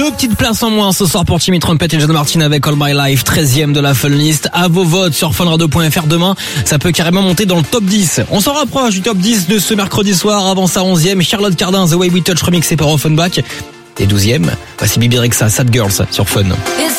2 petites places en moins ce soir pour Timmy Trumpet et John Martin avec All My Life, 13e de la Fun List. À vos votes sur funradio.fr demain, ça peut carrément monter dans le top 10. On s'en rapproche du top 10 de ce mercredi soir. Avant ça, 11e, Charlotte Cardin, The Way We Touch remixé par Offenbach. Et 12e, voici Bibi Rexha, Sad Girls sur Fun.